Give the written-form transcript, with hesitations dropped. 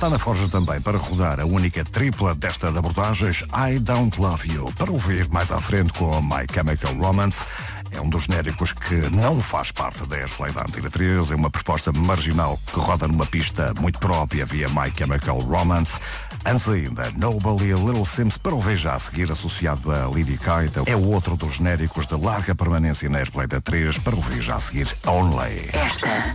Está na forja também para rodar a única tripla desta de abordagens, I Don't Love You, para ouvir mais à frente com My Chemical Romance. É um dos genéricos que não faz parte da Airplay da Antena 3, é uma proposta marginal que roda numa pista muito própria via My Chemical Romance. Antes ainda, Noble e Little Sims, para ouvir já a seguir, associado a Lady Kite, é o outro dos genéricos de larga permanência na Airplay da 3, para ouvir já a seguir Only.